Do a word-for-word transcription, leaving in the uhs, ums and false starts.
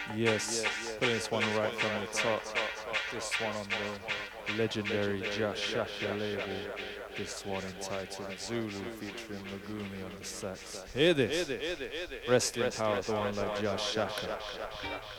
Yes, putting this one right from the top. This one on the legendary Josh Shaka label. This one entitled Zulu featuring Magumi on the sax. Hear this. Rest in power, the one like Josh Shaka.